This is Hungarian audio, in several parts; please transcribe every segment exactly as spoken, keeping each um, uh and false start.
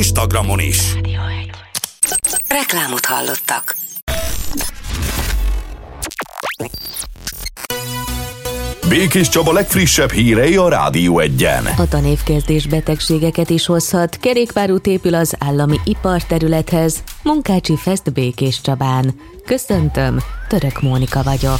Instagramon is. Reklámot hallottak. Békés Csaba legfrissebb hírei a Rádió Egyen. A tanévkezdés betegségeket is hozhat. Kerékpárút épül az állami iparterülethez. Munkácsi Fest Békés Csabán. Köszöntöm, Török Mónika vagyok.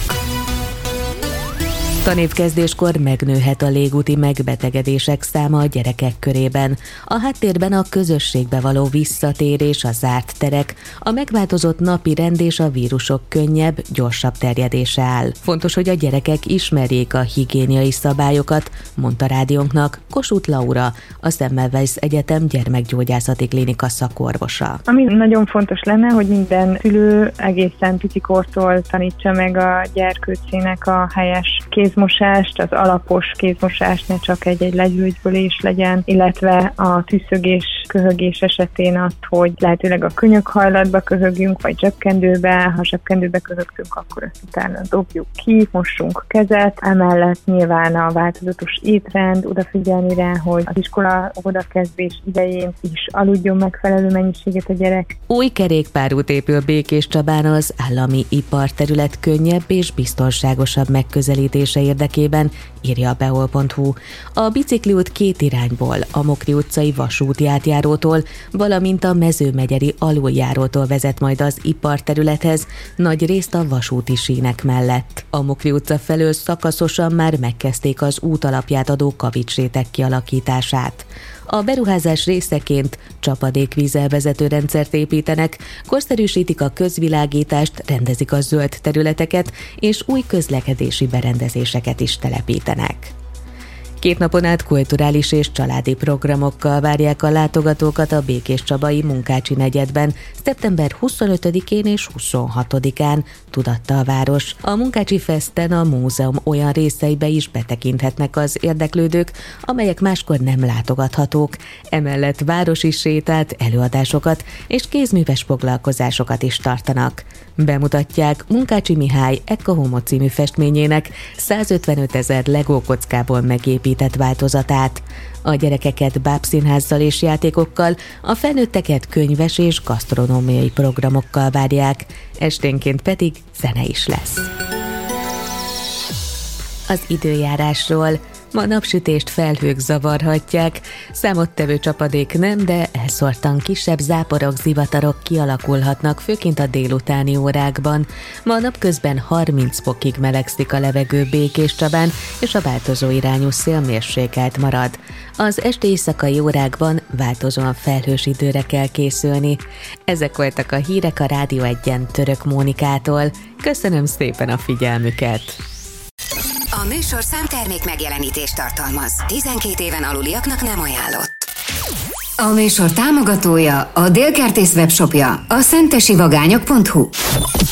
Tanévkezdéskor megnőhet a légúti megbetegedések száma a gyerekek körében. A háttérben a közösségbe való visszatérés, a zárt terek, a megváltozott napi rend és a vírusok könnyebb, gyorsabb terjedése áll. Fontos, hogy a gyerekek ismerjék a higiéniai szabályokat, mondta rádiónknak Kossuth Laura, a Semmelweis Egyetem gyermekgyógyászati klinika szakorvosa. Ami nagyon fontos lenne, hogy minden szülő egészen picikortól tanítsa meg a gyerkőcének a helyes kézmosást, az alapos kézmosást, ne csak egy-egy legyvölgybölés legyen, illetve a tüsszögés, köhögés esetén azt, hogy lehetőleg a könyökhajlatba köhögjünk, vagy zsebkendőbe, ha zsebkendőbe köhögtünk, akkor ezt utána dobjuk ki, mossunk kezet, emellett nyilván a változatos étrend, odafigyelni rá, hogy az iskola odakezdés idején is aludjon megfelelő mennyiséget a gyerek. Új kerékpárút épül Békés Csabán az állami iparterület könnyebb és biztonságosabb megközelítése érdekében, írja a behol pont hu. A bicikliút két irányból, a Mokri utcai vasúti átjárótól, valamint a Mezőmegyeri aluljárótól vezet majd az iparterülethez, nagy részt a vasúti sínek mellett. A Mokri utca felől szakaszosan már megkezdték az útalapját adó kavicsréteg kialakítását. A beruházás részeként csapadékvízelvezető rendszert építenek, korszerűsítik a közvilágítást, rendezik a zöld területeket, és új közlekedési berendezéseket is telepítenek. Két napon át kulturális és családi programokkal várják a látogatókat a békéscsabai Munkácsi negyedben szeptember huszonötödikén és huszonhatodikán, tudatta a város. A Munkácsi Festen a múzeum olyan részeibe is betekinthetnek az érdeklődők, amelyek máskor nem látogathatók. Emellett városi sétát, előadásokat és kézműves foglalkozásokat is tartanak. Bemutatják Munkácsi Mihály Ekka Homo című festményének százötvenötezer Lego kockából megépített változatát. A gyerekeket bábszínházzal és játékokkal, a felnőtteket könyves és gasztronómiai programokkal várják, esténként pedig zene is lesz. Az időjárásról. Ma napsütést felhők zavarhatják, számottevő csapadék nem, de elszórtan kisebb záporok, zivatarok kialakulhatnak, főként a délutáni órákban. Ma napközben harminc fokig melegszik a levegő Békés Csabán, és a változó irányú szél mérsékelt marad. Az esti éjszakai órákban változóan felhős időre kell készülni. Ezek voltak a hírek a Rádió Egyen Török Mónikától. Köszönöm szépen a figyelmüket! A műsor számtermék megjelenítést tartalmaz. tizenkét éven aluliaknak nem ajánlott. A műsor támogatója, a Délkertész webshopja, a szentesi vagányok pont hu.